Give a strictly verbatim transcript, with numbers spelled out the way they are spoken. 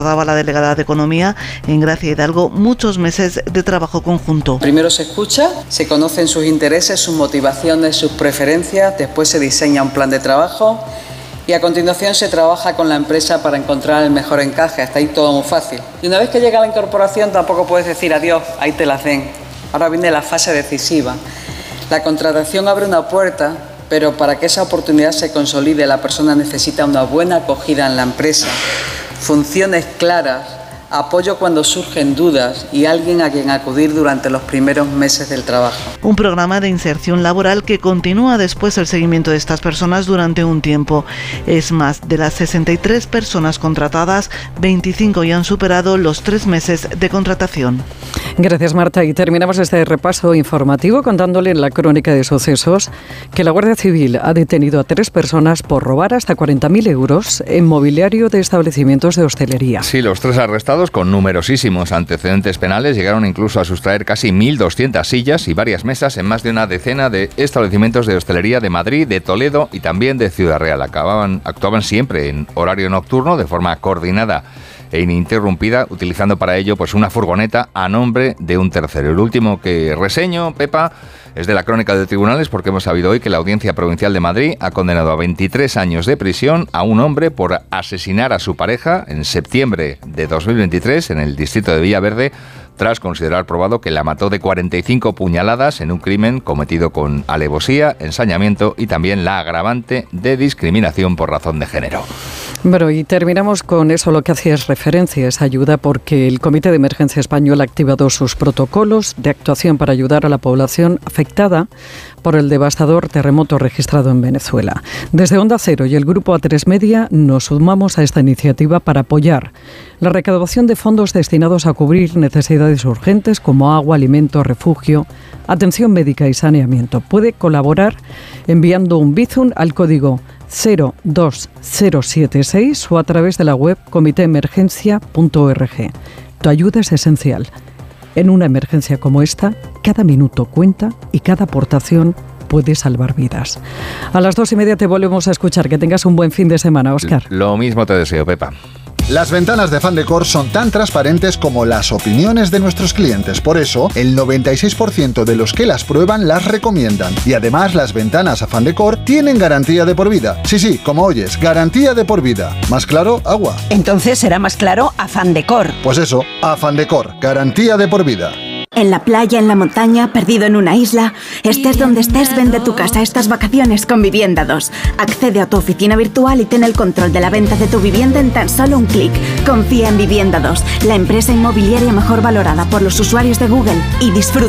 Daba la delegada de Economía en Gracia Hidalgo muchos meses de trabajo conjunto. Primero se escucha, se conocen sus intereses, sus motivaciones, sus preferencias, después se diseña un plan de trabajo y a continuación se trabaja con la empresa para encontrar el mejor encaje. Hasta ahí todo muy fácil. Y una vez que llega la incorporación tampoco puedes decir adiós, ahí te la den. Ahora viene la fase decisiva. La contratación abre una puerta, pero para que esa oportunidad se consolide la persona necesita una buena acogida en la empresa, funciones claras, apoyo cuando surgen dudas y alguien a quien acudir durante los primeros meses del trabajo. Un programa de inserción laboral que continúa después el seguimiento de estas personas durante un tiempo. Es más, de las sesenta y tres personas contratadas, veinticinco ya han superado los tres meses de contratación. Gracias, Marta. Y terminamos este repaso informativo contándole en la crónica de sucesos que la Guardia Civil ha detenido a tres personas por robar hasta cuarenta mil euros en mobiliario de establecimientos de hostelería. Sí, los tres arrestados, con numerosísimos antecedentes penales, llegaron incluso a sustraer casi mil doscientas sillas y varias mesas en más de una decena de establecimientos de hostelería de Madrid, de Toledo y también de Ciudad Real. Acababan, actuaban siempre en horario nocturno de forma coordinada e ininterrumpida, utilizando para ello pues una furgoneta a nombre de un tercero. El último que reseño, Pepa, es de la crónica de tribunales, porque hemos sabido hoy que la Audiencia Provincial de Madrid ha condenado a veintitrés años de prisión a un hombre por asesinar a su pareja en septiembre de dos mil veintitrés en el distrito de Villaverde, tras considerar probado que la mató de cuarenta y cinco puñaladas en un crimen cometido con alevosía, ensañamiento y también la agravante de discriminación por razón de género. Bueno, y terminamos con eso, lo que hacías referencia, esa ayuda, porque el Comité de Emergencia Español ha activado sus protocolos de actuación para ayudar a la población afectada por el devastador terremoto registrado en Venezuela. Desde Onda Cero y el Grupo A tres Media nos sumamos a esta iniciativa para apoyar la recaudación de fondos destinados a cubrir necesidades urgentes como agua, alimentos, refugio, atención médica y saneamiento. Puede colaborar enviando un Bizum al código cero dos cero siete seis o a través de la web comité emergencia punto org. Tu ayuda es esencial. En una emergencia como esta, cada minuto cuenta y cada aportación puede salvar vidas. A las dos y media te volvemos a escuchar. Que tengas un buen fin de semana, Óscar. Lo mismo te deseo, Pepa. Las ventanas de Fandecor son tan transparentes como las opiniones de nuestros clientes. Por eso, el noventa y seis por ciento de los que las prueban las recomiendan. Y además, las ventanas a Fandecor tienen garantía de por vida. Sí, sí, como oyes, garantía de por vida. ¿Más claro? Agua. Entonces será más claro a Fandecor. Pues eso, a Fandecor, garantía de por vida. En la playa, en la montaña, perdido en una isla, estés donde estés, vende tu casa estas vacaciones con Vivienda dos. Accede a tu oficina virtual y ten el control de la venta de tu vivienda en tan solo un clic. Confía en Vivienda dos, la empresa inmobiliaria mejor valorada por los usuarios de Google, y disfruta